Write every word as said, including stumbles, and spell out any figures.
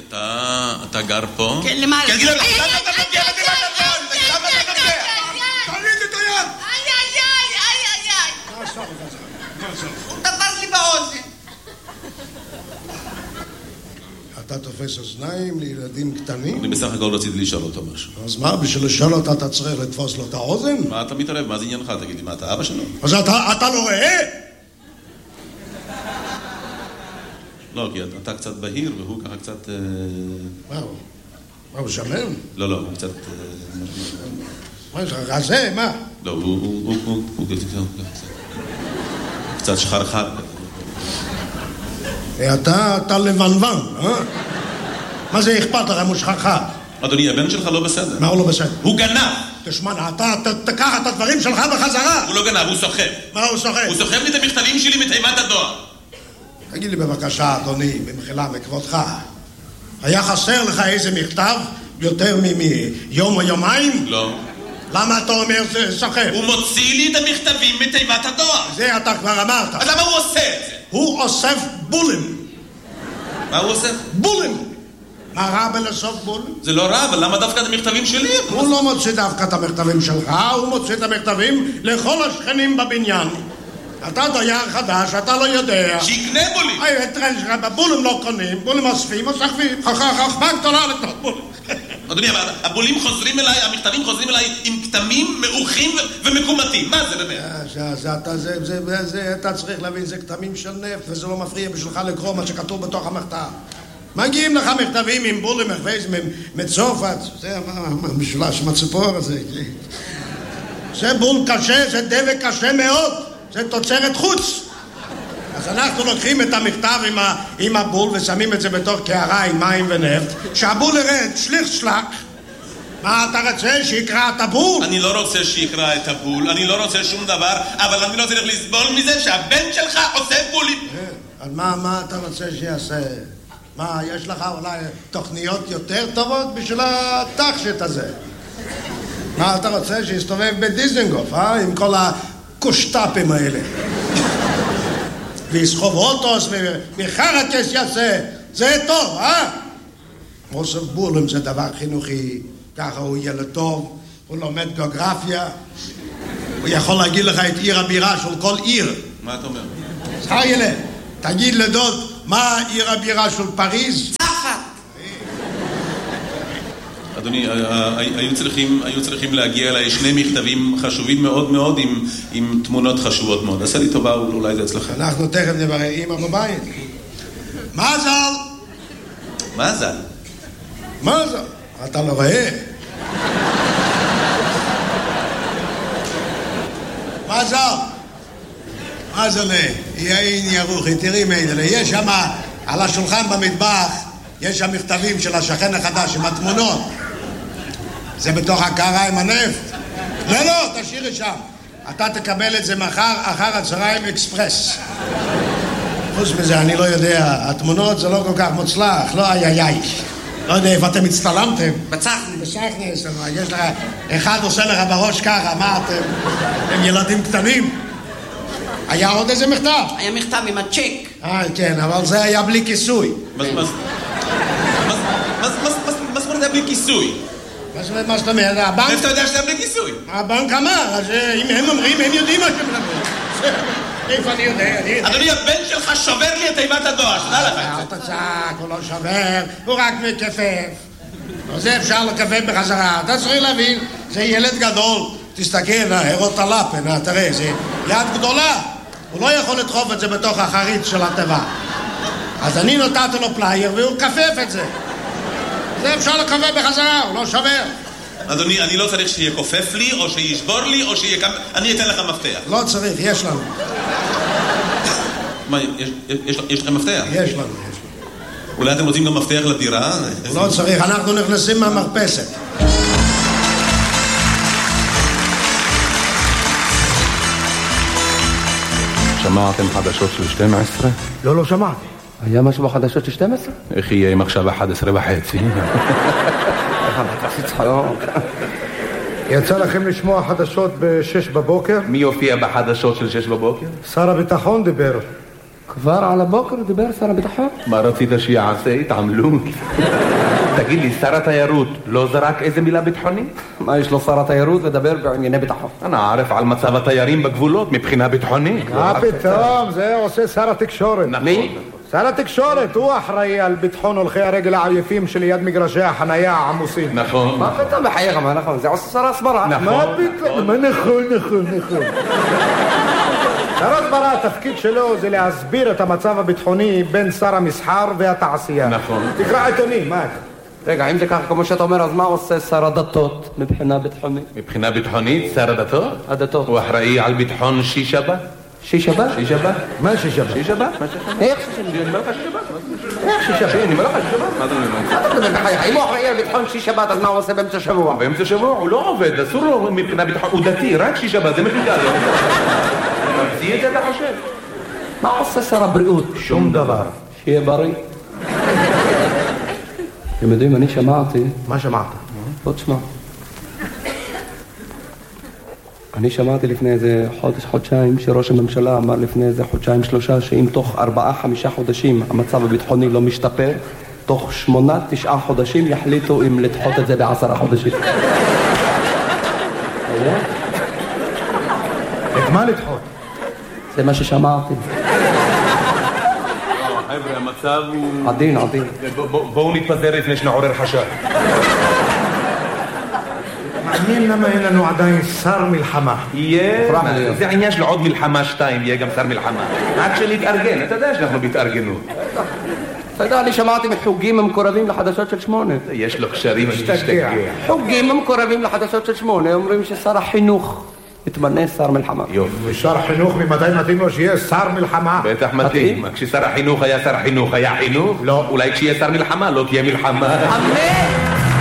אתה, אתה גר פה? כן, למעלה. כן, גילה, למה איי, אתה איי, נוגע איי, בתיבת הדואר? למה אתה נוגע? תוריד את היד! איי, איי, איי, איי, איי. מה עשה לך? הוא טפס לי באוזן. אתה תופס אוזניים לילדים קטנים? אני בסך הכל רציתי לשאול אותו משהו. אז מה, בשביל לשאול אותה אתה צריך לתפוס לו את האוזן? מה אתה מתערב? מה זה עניינך? תגידי, מה, אתה אבא שלו? אז אתה, אתה לא רואה? לא, כי אתה קצת בהיר והוא ככה קצת... מה הוא? מה הוא שמן? לא, לא, הוא קצת... מה יש לך, רזה? מה? לא, הוא... הוא... הוא... הוא... קצת שחרחר. אתה, אתה לבנוון, אה? מה זה אכפת לך אם הוא שחרחר? אדוני, הבן שלך לא בסדר. מה הוא לא בסדר? הוא גנב! תשמע, אתה תקח את הדברים שלך בחזרה. הוא לא גנב, הוא סוחב. מה הוא סוחב? הוא סוחב לי את המכתבים שלי מתיבת הדואר. תגיד לי בבקשה, אדוני, במחילה מכבודך, היה חסר לך איזה מכתב יותר מיום או יומיים? לא. למה אתה אומר זה סוחב? הוא מוציא לי את המכתבים מתיבת הדואר. זה אתה כבר אמרת. אז למה הוא עושה את זה? הוא אוסף בולים. מה הוא עושה? בולים. מה רע בלאסוף בולים? זה לא רע, אבל למה דווקא את המכתבים שלי? הוא לא מוציא דווקא את המכתבים שלך, הוא מוציא את המכתבים לכל השכנים בבניין. אתה דייר חדש, אתה לא יודע. שיקנה בולים. בולים לא קונים, בולים אוספים, אוספים. חכמה גדולה לקנות בולים. אדוני, הבולים חוזרים אליי, המכתבים חוזרים אליי עם כתמים מעוכים ומקומטים. מה זה באמת? אתה צריך להבין, זה כתמים של נפט, וזה לא מפריע בשבילך לקרוא מה שכתוב בתוך המכתב. מגיעים לך מכתבים עם בולים מצרפת, זה המשולש עם הציפור הזה. זה בול קשה, זה דבק קשה מאוד, זה תוצרת חוץ. אז אנחנו לוקחים את המכתב עם, ה, עם הבול ושמים את זה בתוך קערה עם מים ונפט, שהבול ירד, שליך שלק. מה אתה רוצה? שיקרא את הבול? אני לא רוצה שיקרא את הבול, אני לא רוצה שום דבר, אבל אני לא צריך לסבול מזה שהבן שלך עושה בולים. אז מה, מה אתה רוצה שיעשה? מה, יש לך אולי תוכניות יותר טובות בשביל התחשת הזה? מה אתה רוצה שיסתובב בדיזנגוף, אה? עם כל הקושטאפים האלה. ויסחוב אוטוס וחרקס יעשה, זה טוב, אה? אוסף בולים זה דבר חינוכי, ככה הוא ילד טוב, הוא לומד גיאוגרפיה, הוא יכול להגיד לך את עיר הבירה של כל עיר. מה אתה אומר? זכר ילד, תגיד לדוד, מה עיר הבירה של פריז? צרפת. אדוני, היו צריכים, היו צריכים להגיע אליי שני מכתבים חשובים מאוד מאוד עם, עם תמונות חשובות מאוד. עשה לי טובה, אולי זה אצלך. אנחנו תכף נברר אמא בבית. מזל! מזל? מזל! אתה לא רואה? מזל! מזל, יאין ירוחי, תראי מידלה, יש שם על השולחן במטבח, יש שם מכתבים של השכן החדש עם התמונות. זה בתוך הקערה עם הנפט. לא, לא, תשאיר את שם. אתה תקבל את זה מחר, אחר הצהריים אקספרס. חוץ מזה, אני לא יודע, התמונות זה לא כל כך מוצלח, לא איי איי איי. לא יודע איפה אתם הצטלמתם. בצחני. בצחני, יש לך, אחד עושה לך בראש ככה, מה אתם? הם ילדים קטנים. היה עוד איזה מכתב? היה מכתב עם הצ'ק. אה, כן, אבל זה היה בלי כיסוי. מה זאת אומרת זה בלי כיסוי? מה זאת אומרת? הבנק... איפה אתה יודע שזה בלי כיסוי? הבנק אמר, אז אם הם אומרים, הם יודעים מה שהם מדברים. איפה אני יודע? אדוני, הבן שלך שובר לי את תיבת הדואר, שתדע לך. אל תצעק, הוא לא שובר, הוא רק מכפף. זה אפשר לכפף בחזרה. אתה צריך להבין, זה ילד גדול. תסתכל, הרות הלפן, תראה, זה יד גדולה. הוא לא יכול לדחוף את זה בתוך החריץ של הטבע. אז אני נתתי לו פלייר והוא כפף את זה. זה אפשר לכפף בחזרה, הוא לא שובר. אדוני, אני לא צריך שיהיה כופף לי, או שישבור לי, או שיהיה כמה... אני אתן לך מפתח. לא צריך, יש לנו. מה, יש לכם מפתח? יש לנו, יש לנו. אולי אתם רוצים גם מפתח לדירה? לא צריך, אנחנו נכנסים מהמרפסת. שמעתם חדשות של שתים עשרה? לא, לא שמעתי. היה משהו בחדשות של שתים עשרה? איך יהיה אם עכשיו אחת עשרה וחצי? יצא לכם לשמוע חדשות בשש בבוקר? מי יופיע בחדשות של שש בבוקר? שר הביטחון דיבר. כבר על הבוקר דיבר שר הביטחון? מה רצית שיעשה? התעמלות. תגיד לי, שר התיירות לא זרק איזה מילה ביטחונית? מה יש לו שר התיירות לדבר בענייני ביטחון? אני ערף על מצב התיירים בגבולות מבחינה ביטחונית. מה פתאום? זה עושה שר התקשורת. מי? שר התקשורת, הוא אחראי על ביטחון הולכי הרגל העייפים שליד מגרשי החנייה העמוסים. נכון. מה פתאום בחייך, מה נכון? זה עושה שר הסברה. מה פתאום? מה נכון, נכון, נכון. שר הסברה, התפקיד שלו זה להסביר את המצב הביטחוני בין שר המסחר והתעשייה. נכון. תקרא עיתונים, מה? רגע, אם זה ככה כמו שאתה אומר, אז מה עושה שר הדתות מבחינה ביטחונית? מבחינה ביטחונית, שר הדתות? הדתות. הוא אחראי על ביטחון שיש שבת? שיש שבת? שיש שבת? מה שיש שבת? שיש שבת? איך שיש שבת? אני אומר לך שיש שבת. איך שיש שבת? אני אומר לך שיש שבת? מה זה אומר? אתה מדבר בחייך, אם הוא אחראי על ביטחון שיש שבת, אז מה הוא עושה באמצע שבוע? באמצע שבוע הוא לא עובד, אסור לו מבחינה ביטחון, הוא דתי, רק שיש שבת, זה מחיקה. ממציא את זה אתה חושב? מה עושה שר הבריאות? שום דבר. שיהיה בריא. אתם יודעים, אני שמעתי... מה שמעת? בוא תשמע. אני שמעתי לפני איזה חודש, חודשיים, שראש הממשלה אמר לפני איזה חודשיים, שלושה, שאם תוך ארבעה, חמישה חודשים המצב הביטחוני לא משתפר, תוך שמונה, תשעה חודשים יחליטו אם לדחות את זה בעשרה חודשים. את מה לדחות? זה מה ששמעתי. חבר'ה, המצב הוא... עדין, עדין. בואו נתפזר לפני שנעורר חשד. מעניין למה אין לנו עדיין שר מלחמה. יהיה... זה העניין של עוד מלחמה שתיים, יהיה גם שר מלחמה. עד שנתארגן, אתה יודע שאנחנו בהתארגנות. אתה יודע, אני שמעתי מחוגים המקורבים לחדשות של שמונה. יש לו קשרים, אני משתגע. חוגים המקורבים לחדשות של שמונה, אומרים ששר החינוך יתמנה שר מלחמה. יופי. ושר חינוך ממתי מתאים לו שיהיה שר מלחמה? בטח מתאים. כששר החינוך היה שר החינוך, היה חינוך? לא. אולי כשיהיה שר מלחמה, לא תהיה מלחמה. אמן!